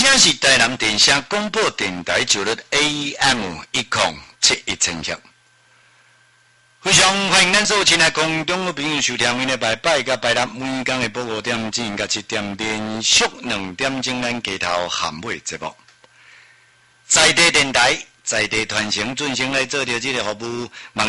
影是台南电声广播电台9率 AM1071千赫。非常欢迎咱所有亲爱空中的朋友收听，每礼拜拜甲拜六每天的5点至7点，连续2点钟咱街头含尾节目。在地电台，在地传承，准成来做着这个服务。